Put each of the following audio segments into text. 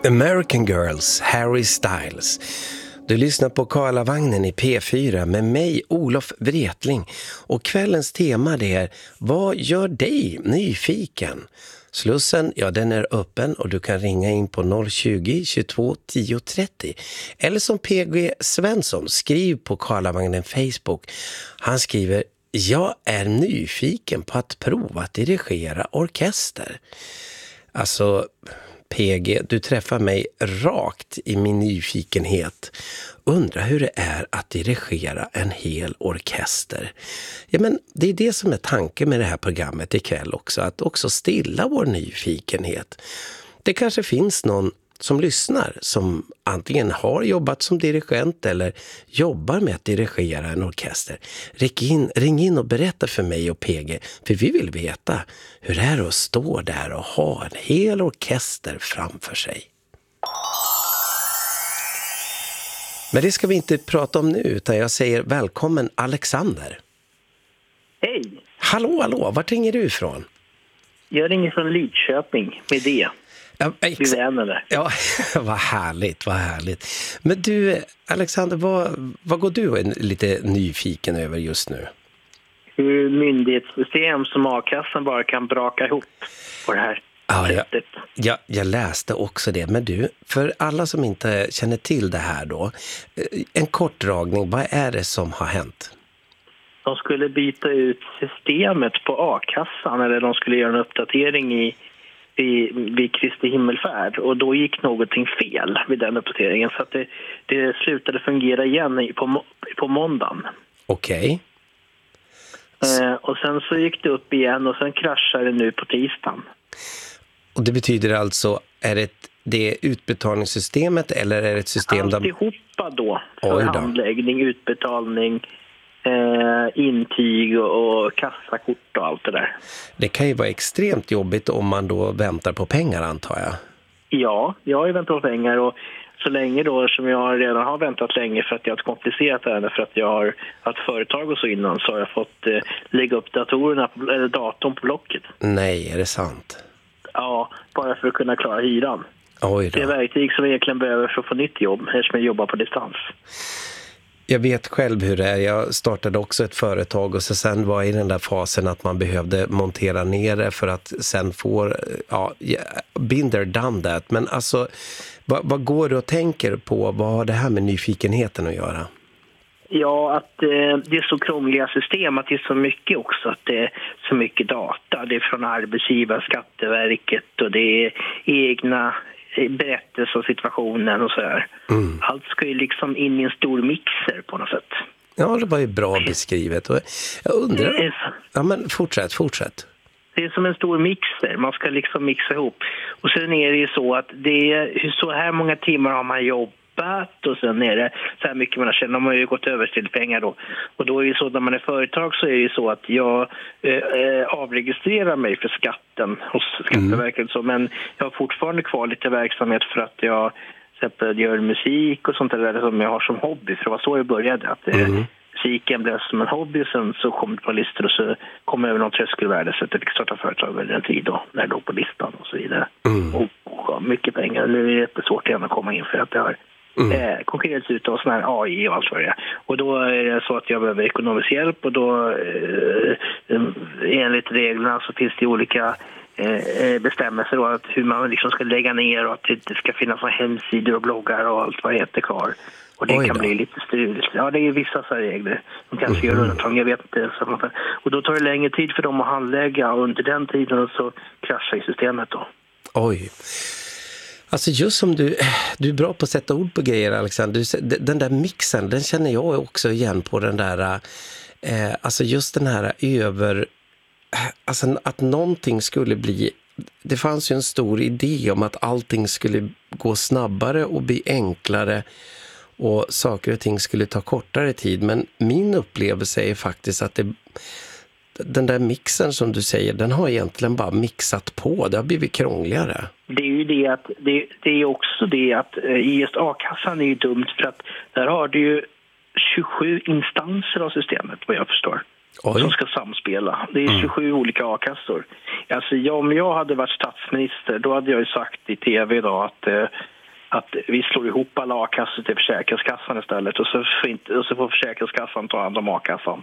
American Girls, Harry Styles. Du lyssnar på Karlavagnen i P4 med mig, Olof Wretling. Och kvällens tema det är: vad gör dig nyfiken? Slussen, ja, den är öppen och du kan ringa in på 020 22 10 30. Eller som PG Svensson, skriv på Karlavagnen Facebook. Han skriver: jag är nyfiken på att prova att dirigera orkester. Alltså, PG, du träffar mig rakt i min nyfikenhet. Undra hur det är att dirigera en hel orkester. Ja, men det är det som är tanken med det här programmet ikväll också. Att också stilla vår nyfikenhet. Det kanske finns någon som lyssnar som antingen har jobbat som dirigent eller jobbar med att dirigera en orkester. Ring in och berätta för mig och PG, för vi vill veta hur det är att stå där och ha en hel orkester framför sig. Men det ska vi inte prata om nu, utan jag säger välkommen Alexander. Hej! Hallå, vart ringer du ifrån? Jag ringer från Lidköping med det. Ja, ja, vad härligt. Men du, Alexander, vad går du lite nyfiken över just nu? Hur myndighetssystem som A-kassan bara kan braka ihop på det här sättet. Jag läste också det. Men du, för alla som inte känner till det här då, en kort dragning, vad är det som har hänt? De skulle byta ut systemet på A-kassan, eller de skulle göra en uppdatering vid Kristi himmelfärd, och då gick någonting fel vid den uppdateringen, så att det slutade fungera igen på måndagen. Okej. Och sen så gick det upp igen och sen kraschade det nu på tisdagen. Och det betyder alltså, är det utbetalningssystemet eller är det ett system där... Alltihopa då, för handläggning, utbetalning, intyg och kassakort och allt det där. Det kan ju vara extremt jobbigt om man då väntar på pengar, antar jag. Ja, jag har ju väntat på pengar, och så länge då som jag redan har väntat länge för att jag har ett komplicerat ärende, för att jag har haft företag och så innan, så har jag fått lägga upp datorn på blocket. Nej, är det sant? Ja, bara för att kunna klara hyran. Oj då. Det är verktyg som jag egentligen behöver för att få nytt jobb, eftersom jag jobbar på distans. Jag vet själv hur det är. Jag startade också ett företag och sen var i den där fasen att man behövde montera ner det för att sen få, been there, done that. Men alltså, vad går du och tänker på? Vad har det här med nyfikenheten att göra? Ja, att det är så krångliga system, att det är så mycket också, att det är så mycket data. Det är från arbetsgivare, Skatteverket, och det är egna berättelser om situationen och så här. Allt ska ju liksom in i en stor mixer på något sätt. Ja, det var ju bra beskrivet. Och jag undrar... Ja, men fortsätt. Det är som en stor mixer. Man ska liksom mixa ihop. Och sen är det ju så att det är så här många timmar har man jobbat, och sen är det så här mycket man har tjänat. Man har ju gått över till pengar då. Och då är det så, när man är företag så är det ju så att jag avregistrerar mig för skatten hos Skatteverket. Så, men jag har fortfarande kvar lite verksamhet för att jag gör musik och sånt där som jag har som hobby. För det var så det började, att musiken blev som en hobby, och sen så kom det på listor och så kom över någon tröskelvärde, så att jag fick starta företag under en tid då, när jag låg på listan och så vidare. Och mycket pengar. Nu är det jättesvårt igen att komma in för att det har konkurrerats ut av sån här AI och allt vad det är. Och då är det så att jag behöver ekonomisk hjälp, och då enligt reglerna så finns det olika bestämmelser då, att hur man liksom ska lägga ner, och att det ska finnas hemsidor och bloggar och allt vad det heter kvar. Och det kan bli lite struligt. Ja, det är vissa så här regler. De kanske gör undantag, jag vet inte. Och då tar det längre tid för dem att handlägga, och under den tiden så kraschar systemet då. Oj. Alltså just som du är bra på att sätta ord på grejer, Alexander. Den där mixen, den känner jag också igen på den där, alltså just den här alltså att någonting skulle bli, det fanns ju en stor idé om att allting skulle gå snabbare och bli enklare, och saker och ting skulle ta kortare tid. Men min upplevelse är faktiskt att den där mixen som du säger, den har egentligen bara mixat på. Det har blivit krångligare. Det är ju det att det är också det att just A-kassan är ju dumt, för att där har du ju 27 instanser av systemet, vad jag förstår. Som ska samspela. Det är 27 olika A-kassor. Alltså om jag hade varit statsminister, då hade jag ju sagt i tv idag att att vi slår ihop alla a-kassor till Försäkringskassan istället och så får Försäkringskassan ta hand om a-kassan.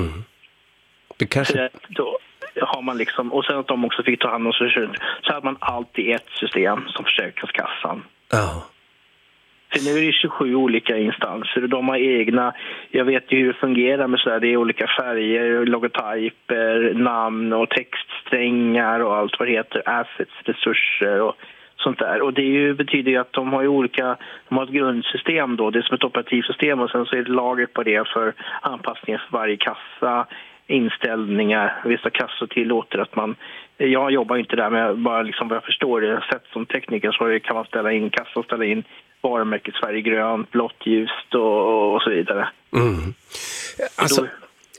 Det kanske... Då har man liksom, och sen att de också fick ta hand om så hade man alltid ett system som Försäkringskassan. Ja. För nu är det 27 olika instanser och de har egna, jag vet ju hur det fungerar med sådär, det är olika färger, logotyper, namn och textsträngar och allt vad det heter, assets, resurser och sånt där. Och det betyder ju att de har ett grundsystem då, det är som ett operativsystem och sen så är det lager på det för anpassningar för varje kassa, inställningar, vissa kassor tillåter att jag jobbar inte där men bara liksom vad jag förstår det, sett som tekniker så kan man ställa in kassor, ställa in varumärket Sverige grönt, blått, ljust och så vidare. Alltså,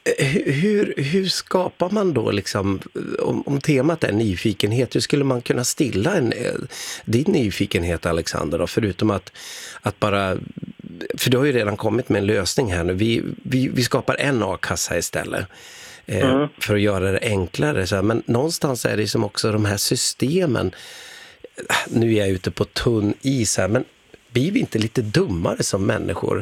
hur skapar man då liksom, om temat är nyfikenhet, hur skulle man kunna stilla din nyfikenhet, Alexander, då, förutom att bara, för du har ju redan kommit med en lösning här nu, vi skapar en a-kassa istället för att göra det enklare, så här. Men någonstans är det som också de här systemen, nu är jag ute på tunn is här, men blir vi inte lite dummare som människor?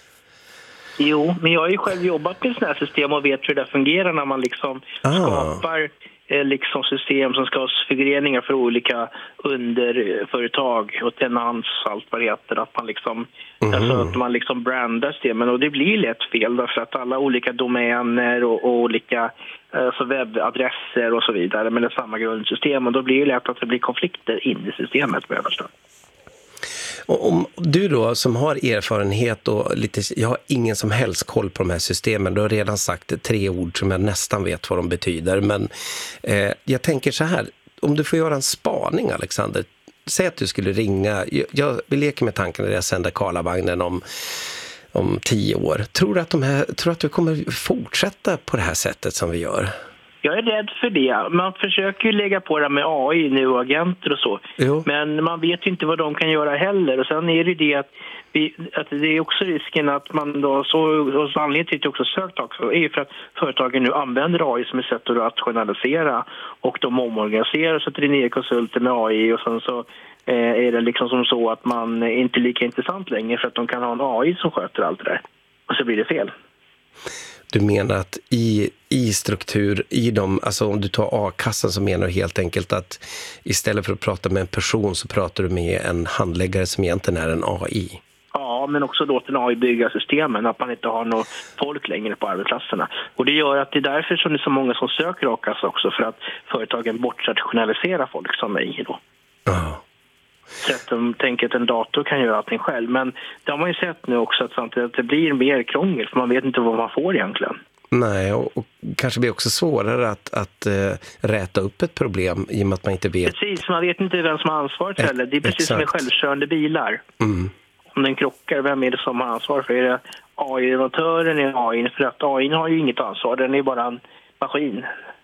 Jo, men jag har ju själv jobbat med sådana här system och vet hur det fungerar när man liksom skapar liksom system som ska ha förgreningar för olika underföretag och tenans och allt vad det heter. Att man liksom, alltså att man liksom brandar systemen och det blir lätt fel därför att alla olika domäner och olika alltså webbadresser och så vidare med det samma grundsystem och då blir det lätt att det blir konflikter in i systemet med överstånd. Om du då som har erfarenhet och jag har ingen som helst koll på de här systemen, du har redan sagt 3 ord som jag nästan vet vad de betyder, men jag tänker så här, om du får göra en spaning, Alexander, säg att du skulle ringa, vi leker med tanken när jag sänder Karlavagnen om 10 år, tror du att du kommer fortsätta på det här sättet som vi gör? Jag är rädd för det. Man försöker ju lägga på det med AI nu och agenter och så. Jo. Men man vet ju inte vad de kan göra heller. Och sen är det att det är också risken att man då, så anledningen till att jag också sökt också, är för att företagen nu använder AI som ett sätt att rationalisera och de omorganiserar, så att det är nya konsulter med AI och sen så är det liksom som så att man är inte lika intressant längre för att de kan ha en AI som sköter allt det där. Och så blir det fel. Du menar att i struktur, alltså om du tar a-kassan så menar du helt enkelt att istället för att prata med en person så pratar du med en handläggare som egentligen är en AI? Ja, men också låta en AI bygga systemen, att man inte har något folk längre på arbetsplatserna. Och det gör att det är därför som det är så många som söker a-kassa också, för att företagen bortrationaliserar folk som mig då. Ja. Så att de tänker att en dator kan göra allting själv. Men det har man ju sett nu också att samtidigt att det blir mer krångel för man vet inte vad man får egentligen. Nej, och kanske blir också svårare att räta upp ett problem i och med att man inte vet. Precis, man vet inte vem som har ansvaret heller. Det är precis som med självkörande bilar. Om den krockar, vem är det som har ansvar för? Är det AI-leverantören i AI? För att AI har ju inget ansvar, den är bara en maskin.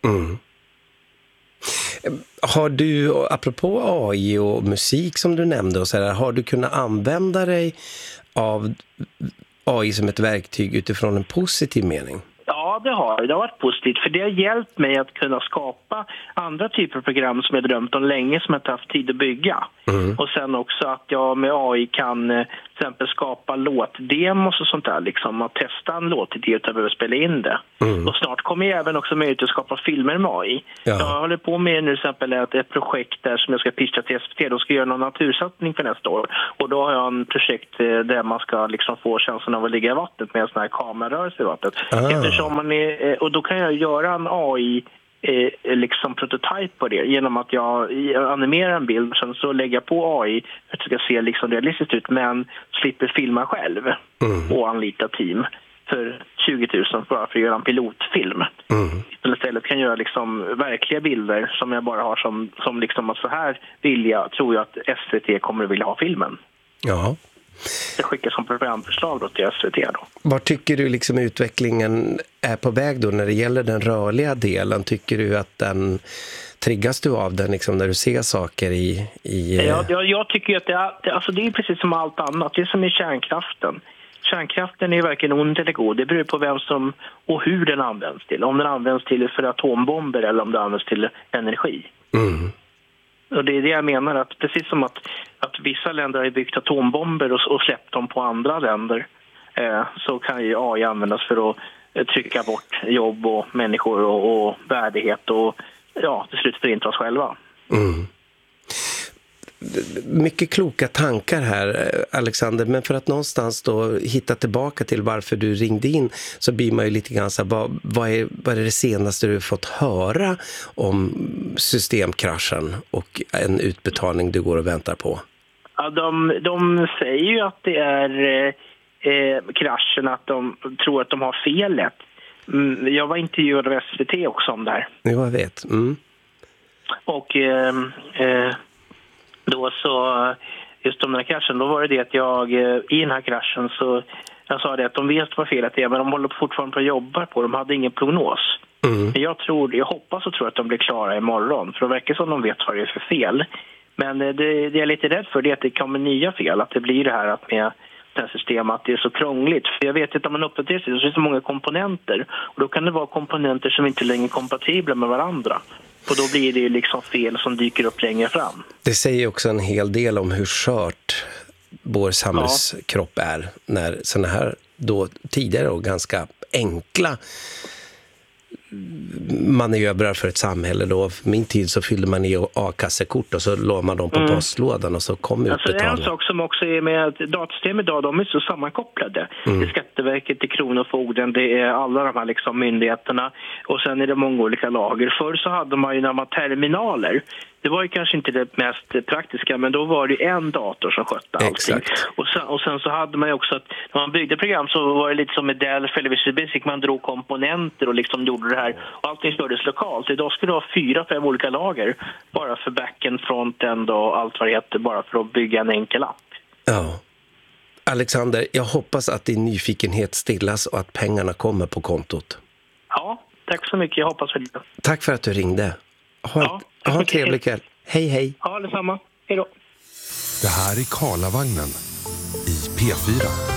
Har du, apropå AI och musik som du nämnde och så här, har du kunnat använda dig av AI som ett verktyg utifrån en positiv mening? Ja, det har varit positivt, för det har hjälpt mig att kunna skapa andra typer av program som jag drömt om länge som jag inte haft tid att bygga. Och sen också att jag med AI kan till exempel skapa låtdemos och sånt där, liksom att testa en låtidé utan att behöva spela in det. Och snart kommer jag även också möjlighet att skapa filmer med AI. Ja. Jag håller på med nu till exempel ett projekt där som jag ska pitcha till SVT. Då ska jag göra någon natursatsning för nästa år. Och då har jag en projekt där man ska liksom få känslan av att ligga i vattnet med en sån här kamerarörelse i vattnet. Eftersom man och då kan jag göra en AI liksom prototyp på det genom att jag animerar en bild och sen så lägger jag på AI för att det ska se liksom realistiskt ut men slipper filma själv och anlita team för 20 000 bara för att göra en pilotfilm. Istället kan jag göra liksom verkliga bilder som jag bara har som liksom att så här tror jag att SVT kommer att vilja ha filmen. Ja. Jag skickar som programförslag då till SVT då. Var tycker du liksom utvecklingen är på väg då när det gäller den rörliga delen? Tycker du att den triggas du av den liksom när du ser saker i... Ja, jag tycker att det är precis som allt annat. Det är som i kärnkraften. Kärnkraften är verkligen ond eller god. Det beror på vem som och hur den används till. Om den används till för atombomber eller om den används till energi. Och det är det jag menar, att precis som att att vissa länder har byggt atombomber och släppt dem på andra länder, så kan ju AI användas för att trycka bort jobb och människor och värdighet och till slut förinta oss själva. Mm. Mycket kloka tankar här, Alexander, men för att någonstans då hitta tillbaka till varför du ringde in, så blir man ju lite grann så här, vad är det senaste du fått höra om systemkraschen och en utbetalning du går och väntar på? Ja, de säger ju att det är kraschen, att de tror att de har felet. Jag var intervjuad av SVT också om det här. Jag vet. Mm. Och då så, just om den här kraschen, då var det att jag i den här kraschen så jag sa det att de vet vad felet är, men de håller fortfarande på att jobba på. De hade ingen prognos. Mm. Men jag hoppas och tror att de blir klara imorgon, för det verkar som de vet vad det är för fel. Men det jag är lite rädd för det är att det kommer nya fel, att det blir det här att med det här systemet, att det är så krångligt. För jag vet att om man uppdaterar sig så är det så många komponenter, och då kan det vara komponenter som inte längre är kompatibla med varandra. Och då blir det liksom fel som dyker upp längre fram. Det säger också en hel del om hur skört vår samhällskropp är när såna här då tidigare och ganska enkla manövrar för ett samhälle då. För min tid så fyllde man i A-kassekort och så låg man dem på postlådan och så kom utbetalningen. En sak som också är med att datasystem idag, de är så sammankopplade. Det är Skatteverket, det är Kronofogden, det är alla de här liksom myndigheterna, och sen är det många olika lager. Förr så hade man ju när man terminaler. Det var ju kanske inte det mest praktiska, men då var det en dator som skötte allting. Exakt. Och sen så hade man ju också att när man byggde program så var det lite som med Delphi eller Visual Basic, man drog komponenter och liksom gjorde det här. Och allting stördes lokalt. Idag skulle det ha 4-5 olika lager bara för backend, frontend och allt vad det heter, bara för att bygga en enkel app. Ja. Alexander, jag hoppas att din nyfikenhet stillas och att pengarna kommer på kontot. Ja, tack så mycket. Jag hoppas för det. Tack för att du ringde. Ha en trevlig kväll. Hej, hej. Ja, detsamma. Hej då. Det här är Karlavagnen i P4.